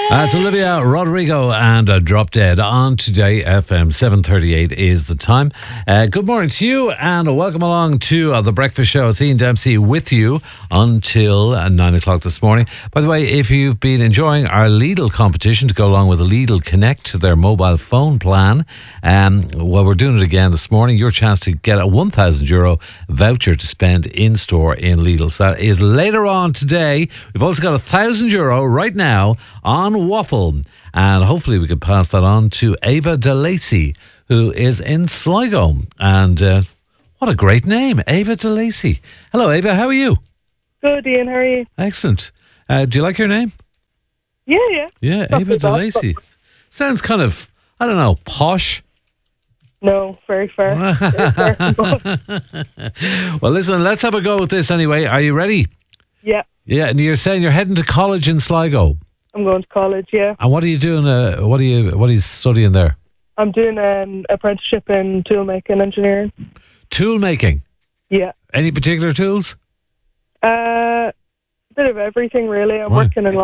It's Olivia Rodrigo and Drop Dead on Today FM. 7:38 is the time. Good morning to you and welcome along to The Breakfast Show. It's Ian Dempsey with you until 9 o'clock this morning. By the way, if you've been enjoying our Lidl competition to go along with the Lidl Connect, their mobile phone plan, well, we're doing it again this morning. Your chance to get a €1,000 voucher to spend in store in Lidl. So that is later on today. We've also got €1,000 right now on waffle, and hopefully we can pass that on to Ava DeLacy, who is in Sligo. And what a great name, Ava DeLacy. Hello, Ava. How are you? Good, Ian. How are you? Excellent. Do you like your name? Yeah. Yeah, Ava DeLacy. Sounds kind of, I don't know, posh. No, very fair. Well, listen, let's have a go with this anyway. Are you ready? Yeah. Yeah, and you're saying you're heading to college in Sligo. I'm going to college, yeah. And what are you doing? What are you studying there? I'm doing an apprenticeship in tool making engineering. Tool making? Yeah. Any particular tools? Bit of everything, really. I'm Right. working in